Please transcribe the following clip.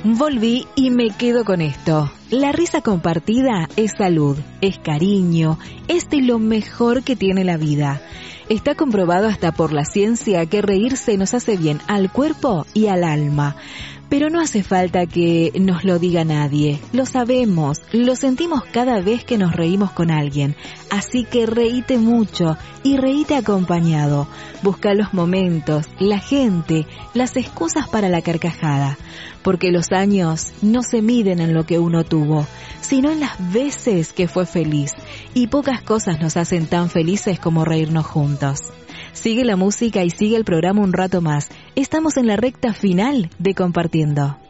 Volví y me quedo con esto. La risa compartida es salud, es cariño, es de lo mejor que tiene la vida. Está comprobado hasta por la ciencia que reírse nos hace bien al cuerpo y al alma. Pero no hace falta que nos lo diga nadie. Lo sabemos, lo sentimos cada vez que nos reímos con alguien. Así que reíte mucho y reíte acompañado. Busca los momentos, la gente, las excusas para la carcajada. Porque los años no se miden en lo que uno tuvo, sino en las veces que fue feliz. Y pocas cosas nos hacen tan felices como reírnos juntos. Sigue la música y sigue el programa un rato más. Estamos en la recta final de Compartiendo.